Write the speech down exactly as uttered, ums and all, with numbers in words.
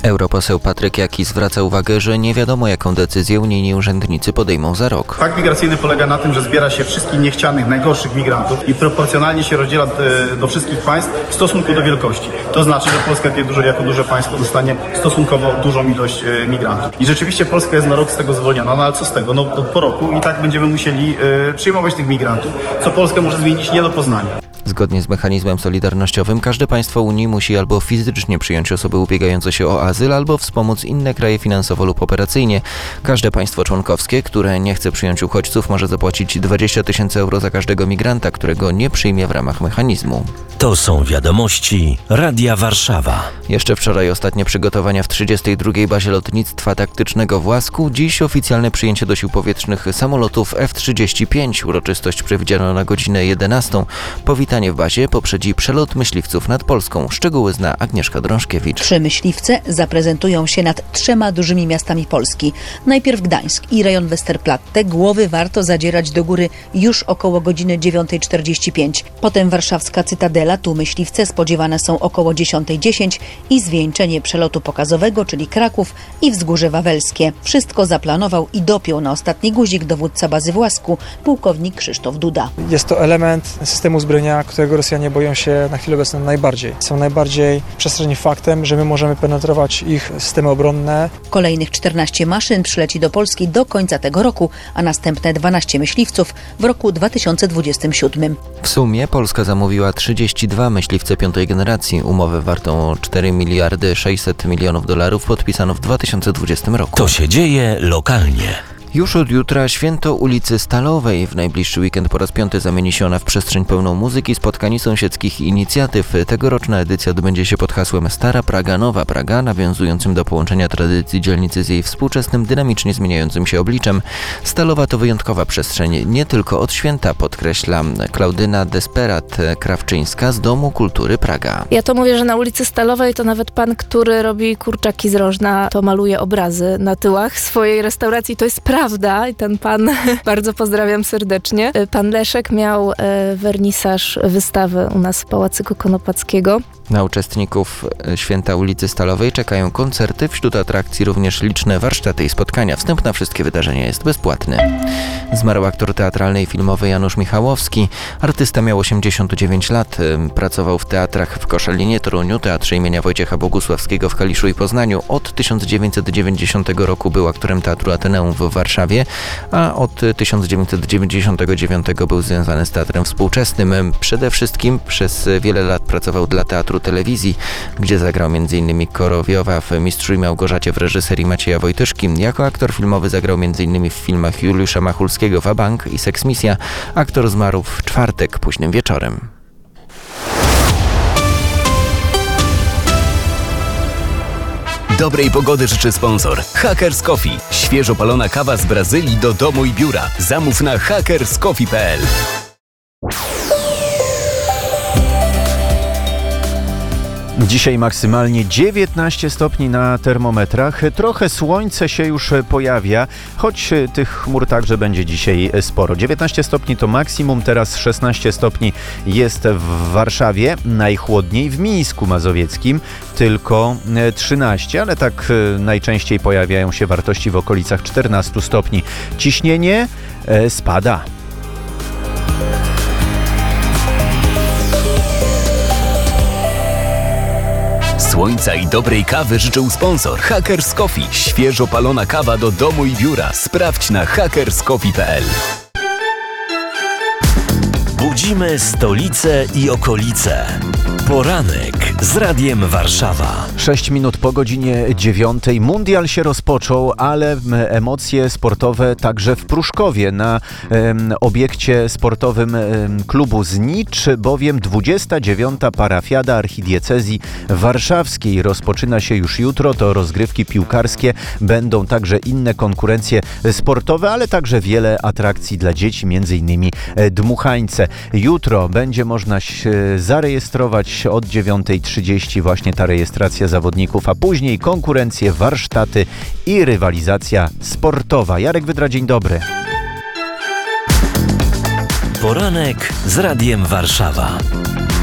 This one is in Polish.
Europoseł Patryk Jaki zwraca uwagę, że nie wiadomo, jaką decyzję unijni urzędnicy podejmą za rok. Pakt migracyjny polega na tym, że zbiera się wszystkich niechcianych, najgorszych migrantów i proporcjonalnie się rozdziela do wszystkich państw w stosunku do wielkości. To znaczy, że Polska jako duże państwo dostanie stosunkowo dużą ilość migrantów. I rzeczywiście Polska jest na rok z tego zwolniona, no ale co z tego? No po roku i tak będziemy musieli przyjmować tych migrantów, co Polskę może zmienić nie do poznania. Zgodnie z mechanizmem solidarnościowym każde państwo Unii musi albo fizycznie przyjąć osoby ubiegające się o azyl, albo wspomóc inne kraje finansowo lub operacyjnie. Każde państwo członkowskie, które nie chce przyjąć uchodźców, może zapłacić dwadzieścia tysięcy euro za każdego migranta, którego nie przyjmie w ramach mechanizmu. To są wiadomości Radia Warszawa. Jeszcze wczoraj ostatnie przygotowania w trzydziestej drugiej bazie lotnictwa taktycznego w Łasku. Dziś oficjalne przyjęcie do sił powietrznych samolotów F trzydzieści pięć. Uroczystość przewidziano na godzinę jedenastą. Powitanie w bazie poprzedzi przelot myśliwców nad Polską. Szczegóły zna Agnieszka Drążkiewicz. Trzy myśliwce zaprezentują się nad trzema dużymi miastami Polski. Najpierw Gdańsk i rejon Westerplatte. Głowy warto zadzierać do góry już około godziny dziewiątej czterdzieści pięć. Potem warszawska Cytadela. Tu myśliwce spodziewane są około dziesiątej dziesięć i zwieńczenie przelotu pokazowego, czyli Kraków i Wzgórze Wawelskie. Wszystko zaplanował i dopiął na ostatni guzik dowódca bazy w Łasku, pułkownik Krzysztof Duda. Jest to element systemu zbrojenia, którego Rosjanie boją się na chwilę obecną najbardziej. Są najbardziej przestraszeni faktem, że my możemy penetrować ich systemy obronne. Kolejnych czternaście maszyn przyleci do Polski do końca tego roku, a następne dwanaście myśliwców w roku dwa tysiące dwudziestym siódmym. W sumie Polska zamówiła trzydzieści dwa myśliwce piątej generacji. Umowę wartą cztery miliardy sześćset milionów dolarów podpisano w dwa tysiące dwudziestym roku. To się dzieje lokalnie. Już od jutra święto ulicy Stalowej. W najbliższy weekend po raz piąty zamieni się ona w przestrzeń pełną muzyki, spotkań i sąsiedzkich inicjatyw. Tegoroczna edycja odbędzie się pod hasłem Stara Praga, Nowa Praga, nawiązującym do połączenia tradycji dzielnicy z jej współczesnym, dynamicznie zmieniającym się obliczem. Stalowa to wyjątkowa przestrzeń, nie tylko od święta, podkreśla Klaudyna Desperat-Krawczyńska z Domu Kultury Praga. Ja to mówię, że na ulicy Stalowej to nawet pan, który robi kurczaki z Rożna, to maluje obrazy na tyłach swojej restauracji. To jest prawda i ten pan, bardzo pozdrawiam serdecznie, pan Leszek miał e, wernisaż wystawy u nas w Pałacyku Konopackiego. Na uczestników Święta ulicy Stalowej czekają koncerty, wśród atrakcji również liczne warsztaty i spotkania. Wstęp na wszystkie wydarzenia jest bezpłatny. Zmarł aktor teatralny i filmowy Janusz Michałowski. Artysta miał osiemdziesiąt dziewięć lat. Pracował w teatrach w Koszalinie, Toruniu, Teatrze imienia Wojciecha Bogusławskiego w Kaliszu i Poznaniu. Od tysiąc dziewięćset dziewięćdziesiątego roku był aktorem Teatru Ateneum w Warszawie, a od tysiąc dziewięćset dziewięćdziesiątego dziewiątego był związany z teatrem współczesnym. Przede wszystkim przez wiele lat pracował dla Teatru Telewizji, gdzie zagrał m.in. Korowiowa w Mistrzu i Małgorzacie w reżyserii Macieja Wojtyszki. Jako aktor filmowy zagrał m.in. w filmach Juliusza Machulskiego Wabank i Seksmisja. Aktor zmarł w czwartek późnym wieczorem. Dobrej pogody życzy sponsor Hackers Coffee. Świeżo palona kawa z Brazylii do domu i biura. Zamów na hackers coffee kropka p l. Dzisiaj maksymalnie dziewiętnaście stopni na termometrach. Trochę słońce się już pojawia, choć tych chmur także będzie dzisiaj sporo. dziewiętnaście stopni to maksimum, teraz szesnaście stopni jest w Warszawie, najchłodniej w Mińsku Mazowieckim, tylko trzynaście, ale tak najczęściej pojawiają się wartości w okolicach czternaście stopni. Ciśnienie spada. Słońca i dobrej kawy życzył sponsor Hackers Coffee. Świeżo palona kawa do domu i biura. Sprawdź na hackers coffee kropka p l. Budzimy stolicę i okolice. Poranek z Radiem Warszawa. sześć minut po godzinie dziewiątej. Mundial się rozpoczął, ale emocje sportowe także w Pruszkowie na em, obiekcie sportowym em, klubu Znicz, bowiem dwudziesta dziewiąta parafiada archidiecezji warszawskiej rozpoczyna się już jutro. To rozgrywki piłkarskie, będą także inne konkurencje sportowe, ale także wiele atrakcji dla dzieci, między innymi dmuchańce. Jutro będzie można się zarejestrować od dziewiątej trzydzieści, właśnie ta rejestracja zawodników, a później konkurencje, warsztaty i rywalizacja sportowa. Jarek Wydra, dzień dobry. Poranek z Radiem Warszawa.